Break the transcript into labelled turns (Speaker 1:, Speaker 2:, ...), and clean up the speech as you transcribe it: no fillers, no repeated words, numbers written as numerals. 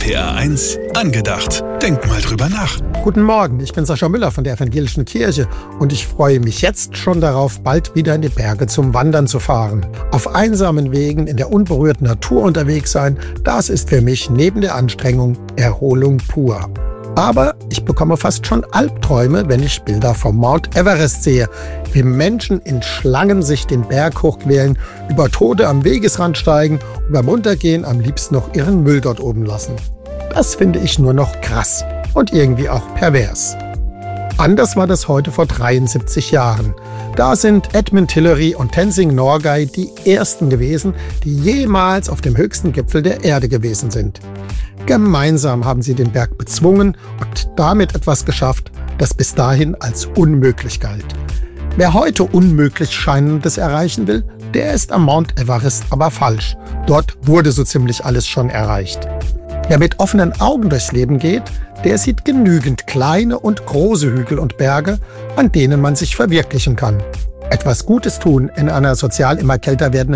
Speaker 1: RPR1 angedacht. Denk mal drüber nach.
Speaker 2: Guten Morgen, ich bin Sascha Müller von der Evangelischen Kirche und ich freue mich jetzt schon darauf, bald wieder in die Berge zum Wandern zu fahren. Auf einsamen Wegen in der unberührten Natur unterwegs sein, das ist für mich neben der Anstrengung Erholung pur. Aber ich bekomme fast schon Albträume, wenn ich Bilder vom Mount Everest sehe, wie Menschen in Schlangen sich den Berg hochquälen, über Tote am Wegesrand steigen und beim Runtergehen am liebsten noch ihren Müll dort oben lassen. Das finde ich nur noch krass und irgendwie auch pervers. Anders war das heute vor 73 Jahren. Da sind Edmund Hillary und Tenzing Norgay die ersten gewesen, die jemals auf dem höchsten Gipfel der Erde gewesen sind. Gemeinsam haben sie den Berg bezwungen und damit etwas geschafft, das bis dahin als unmöglich galt. Wer heute unmöglich Scheinendes erreichen will, der ist am Mount Everest aber falsch. Dort wurde so ziemlich alles schon erreicht. Wer mit offenen Augen durchs Leben geht, der sieht genügend kleine und große Hügel und Berge, an denen man sich verwirklichen kann. Etwas Gutes tun in einer sozial immer kälter werdenden